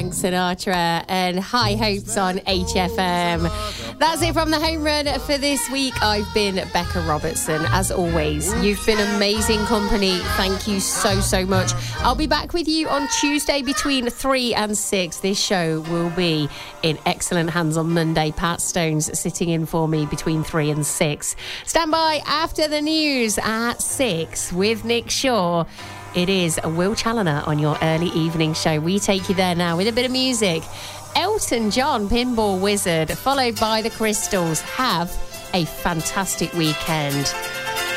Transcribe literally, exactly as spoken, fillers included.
Frank Sinatra and High Hopes on H F M. That's it from the home run for this week. I've been Becca Robertson. As always, you've been amazing company. Thank you so, so much. I'll be back with you on Tuesday between three and six. This show will be in excellent hands on Monday. Pat Stone's sitting in for me between three and six. Stand by after the news at six with Nick Shaw. It is Will Challoner on your early evening show. We take you there now with a bit of music. Elton John, Pinball Wizard, followed by the Crystals. Have a fantastic weekend.